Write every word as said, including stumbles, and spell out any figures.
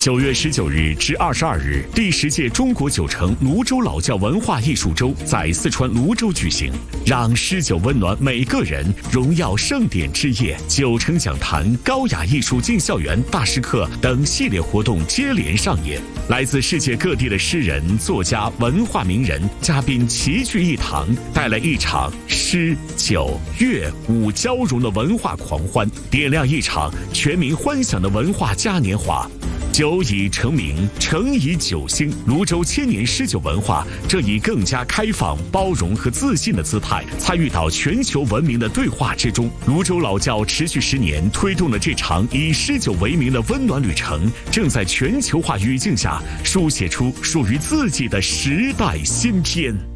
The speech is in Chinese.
九月十九日至二十二日，第十届中国九城泸州老窖文化艺术周在四川泸州举行，让诗酒温暖每个人，荣耀盛典之夜。九城讲坛、高雅艺术进校园、大师课等系列活动接连上演，来自世界各地的诗人、作家、文化名人、嘉宾齐聚一堂，带来一场诗、酒、乐、舞交融的文化狂欢，点亮一场全民欢享的文化嘉年华。酒已成名，城已九兴，泸州千年诗酒文化正以更加开放、包容和自信的姿态，参与到全球文明的对话之中。泸州老窖持续十年，推动了这场以诗酒为名的温暖旅程，正在全球化语境下书写出属于自己的时代新篇。